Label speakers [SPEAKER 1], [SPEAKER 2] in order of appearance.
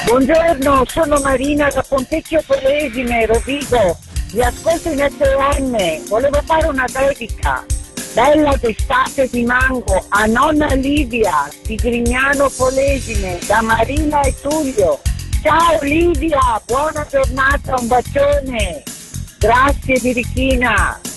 [SPEAKER 1] Buongiorno, sono Marina da Pontecchio Polesine, Rovigo. Vi ascolto in FM. Volevo fare una dedica. Bella d'estate di mango a nonna Livia di Grignano Polesine, da Marina e Tullio. Ciao Livia, buona giornata, un bacione. Grazie Birichina.